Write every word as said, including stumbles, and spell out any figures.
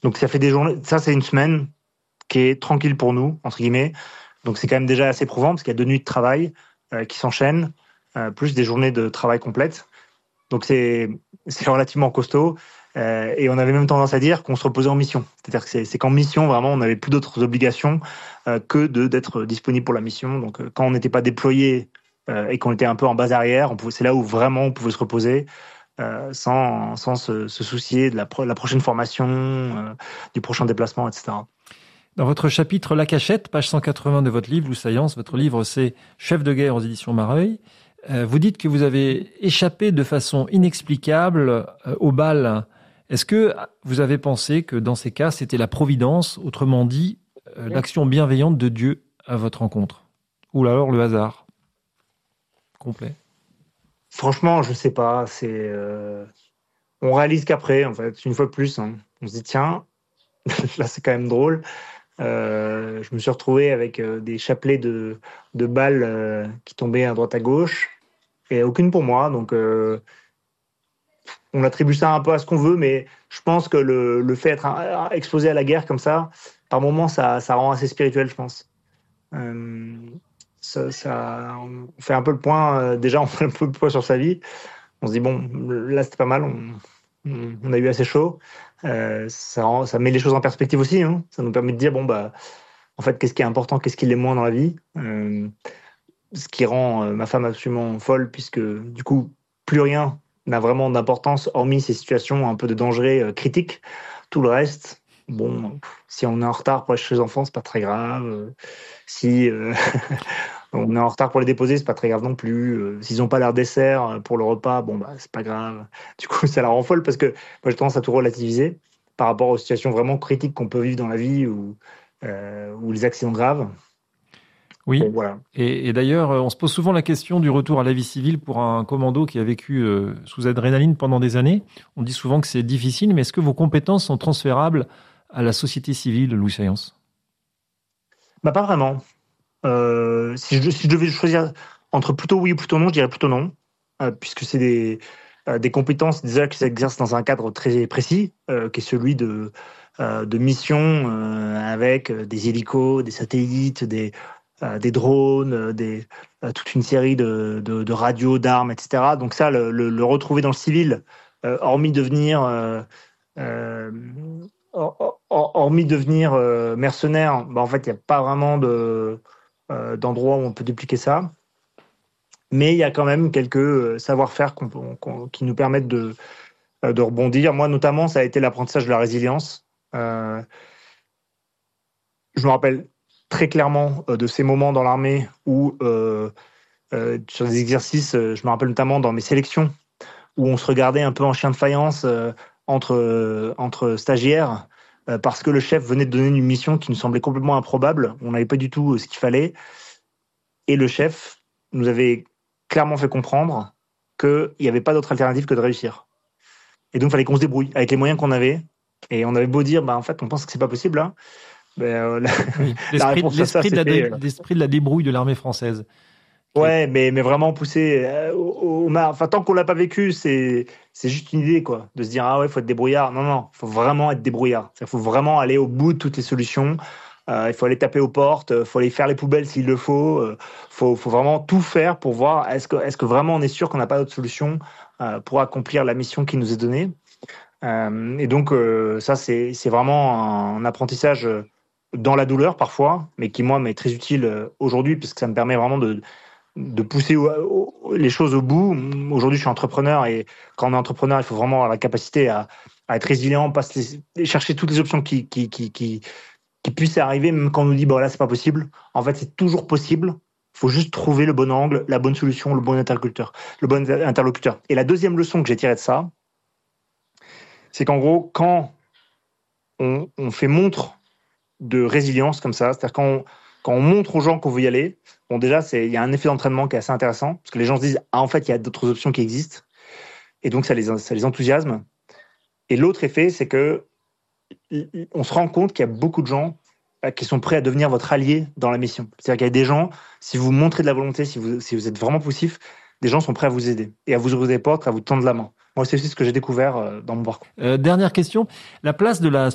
Donc ça fait des journées, ça c'est une semaine qui est tranquille pour nous, entre guillemets. Donc c'est quand même déjà assez éprouvant parce qu'il y a deux nuits de travail euh, qui s'enchaînent, euh, plus des journées de travail complètes. Donc c'est, c'est relativement costaud. Euh, et on avait même tendance à dire qu'on se reposait en mission. C'est-à-dire que c'est, c'est qu'en mission, vraiment, on n'avait plus d'autres obligations euh, que de, d'être disponible pour la mission. Donc euh, quand on n'était pas déployé euh, et qu'on était un peu en base arrière, on pouvait, c'est là où vraiment on pouvait se reposer. Euh, sans, sans se, se soucier de la, pro, la prochaine formation, euh, du prochain déplacement, et cetera. Dans votre chapitre La Cachette, page cent quatre-vingts de votre livre, Louis Saillance, votre livre c'est Chef de guerre aux éditions Mareuil, euh, vous dites que vous avez échappé de façon inexplicable euh, au bal. Est-ce que vous avez pensé que dans ces cas, c'était la providence, autrement dit, euh, l'action bienveillante de Dieu à votre rencontre? Ou alors le hasard complet? Franchement, je sais pas. C'est, euh... on réalise qu'après, en fait, une fois de plus, hein, on se dit tiens, là c'est quand même drôle. Euh, je me suis retrouvé avec euh, des chapelets de, de balles euh, qui tombaient à droite à gauche et aucune pour moi. Donc, euh, on attribue ça un peu à ce qu'on veut, mais je pense que le, le fait d'être exposé à la guerre comme ça, par moments, ça, ça rend assez spirituel, je pense. Euh, ça, ça, on fait un peu le point. Euh, déjà, on fait un peu le point sur sa vie. On se dit bon, là c'était pas mal. On, on a eu assez chaud. Euh, ça, rend, ça met les choses en perspective aussi. Hein. Ça nous permet de dire bon bah, en fait, qu'est-ce qui est important, qu'est-ce qui l'est moins dans la vie. Euh, ce qui rend euh, ma femme absolument folle, puisque du coup, plus rien n'a vraiment d'importance, hormis ces situations un peu de danger euh, critique. Tout le reste, bon, si on est en retard pour aller chez les enfants, c'est pas très grave. Euh, si euh, on est en retard pour les déposer, c'est pas très grave non plus. Euh, s'ils n'ont pas leur dessert pour le repas, bon bah c'est pas grave. Du coup, ça la rend folle parce que moi j'ai tendance à tout relativiser par rapport aux situations vraiment critiques qu'on peut vivre dans la vie ou, euh, ou les accidents graves. Oui, bon, voilà. et, et d'ailleurs, on se pose souvent la question du retour à la vie civile pour un commando qui a vécu euh, sous adrénaline pendant des années. On dit souvent que c'est difficile, mais est-ce que vos compétences sont transférables à la société civile, Louis Saillance? Bah pas vraiment. Euh, si, je, si je devais choisir entre plutôt oui ou plutôt non, je dirais plutôt non, euh, puisque c'est des, euh, des compétences déjà qui s'exercent dans un cadre très précis, euh, qui est celui de, euh, de mission euh, avec des hélicos, des satellites, des, euh, des drones, euh, des, euh, toute une série de, de, de radios, d'armes, et cetera. Donc ça, le, le, le retrouver dans le civil, euh, hormis devenir... Euh, euh, hormis devenir euh, mercenaire, bah, en fait, il n'y a pas vraiment de, euh, d'endroits où on peut dupliquer ça. Mais il y a quand même quelques euh, savoir-faire qu'on, qu'on, qui nous permettent de, euh, de rebondir. Moi, notamment, ça a été l'apprentissage de la résilience. Euh, je me rappelle très clairement euh, de ces moments dans l'armée où, euh, euh, sur des exercices, euh, je me rappelle notamment dans mes sélections, où on se regardait un peu en chien de faïence euh, entre, euh, entre stagiaires, euh, parce que le chef venait de donner une mission qui nous semblait complètement improbable. On n'avait pas du tout euh, ce qu'il fallait. Et le chef nous avait clairement fait comprendre qu'il n'y avait pas d'autre alternative que de réussir. Et donc, il fallait qu'on se débrouille avec les moyens qu'on avait. Et on avait beau dire, bah, en fait, on pense que c'est pas possible. Hein. Ben, euh, la, Oui, l'esprit, la réponse à ça, l'esprit, de la dé, c'était... l'esprit de la débrouille de l'armée française. Ouais, est... mais, mais vraiment poussé euh, au, au, enfin, tant qu'on l'a pas vécu, c'est, c'est juste une idée, quoi. De se dire, ah ouais, il faut être débrouillard. Non, non, il faut vraiment être débrouillard. Il faut vraiment aller au bout de toutes les solutions. Euh, il faut aller taper aux portes, il faut aller faire les poubelles s'il le faut. Il euh, faut, faut vraiment tout faire pour voir est-ce que, est-ce que vraiment on est sûr qu'on n'a pas d'autre solution euh, pour accomplir la mission qui nous est donnée. Euh, et donc, euh, ça, c'est, c'est vraiment un, un apprentissage dans la douleur parfois, mais qui, moi, m'est très utile aujourd'hui parce que ça me permet vraiment de, de pousser au, au, les choses au bout. Aujourd'hui, je suis entrepreneur et quand on est entrepreneur, il faut vraiment avoir la capacité à, à être résilient, pas se laisser, chercher toutes les options qui, qui, qui, qui qui puisse arriver, même quand on nous dit bon là c'est pas possible. En fait, c'est toujours possible. Il faut juste trouver le bon angle, la bonne solution, le bon interlocuteur, le bon interlocuteur. Et la deuxième leçon que j'ai tirée de ça, c'est qu'en gros, quand on, on fait montre de résilience comme ça, c'est-à-dire quand on, quand on montre aux gens qu'on veut y aller, bon déjà c'est il y a un effet d'entraînement qui est assez intéressant parce que les gens se disent ah en fait il y a d'autres options qui existent et donc ça les ça les enthousiasme. Et l'autre effet, c'est que on se rend compte qu'il y a beaucoup de gens qui sont prêts à devenir votre allié dans la mission. C'est-à-dire qu'il y a des gens, si vous montrez de la volonté, si vous, si vous êtes vraiment poussif, des gens sont prêts à vous aider et à vous ouvrir des portes, à vous tendre la main. Moi, c'est aussi ce que j'ai découvert dans mon parcours. Euh, dernière question, la place de la